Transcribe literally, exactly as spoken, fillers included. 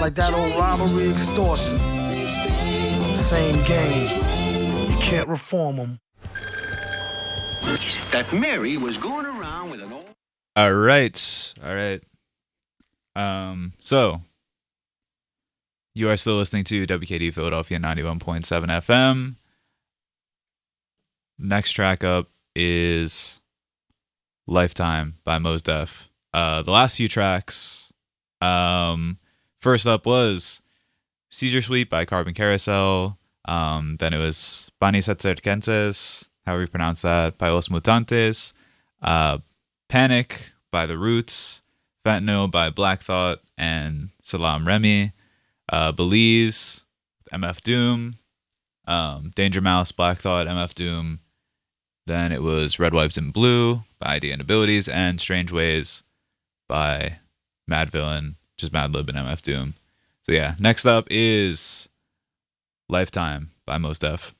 like that old robbery extortion. Same game. You can't reform them. That Mary was going around with an old... All right. All right. Um, so, you are still listening to W K D Philadelphia ninety-one point seven F M. Next track up is Lifetime by Mos Def. Uh, the last few tracks, um, first up was Seizure Suite by Carbon Carousel. Um, then it was Panis Circenses, however you pronounce that, by Los Mutantes. Uh, Panic by The Roots. Fentanyl by Black Thought and Salam Remy. Uh, Belize, M F Doom. Um, Danger Mouse, Black Thought, M F Doom. Then it was Red, White, and Blue by Idea and Abilities, and Strange Ways by Mad Villain, which is Madlib and M F Doom. So yeah, next up is Lifetime by Mos Def.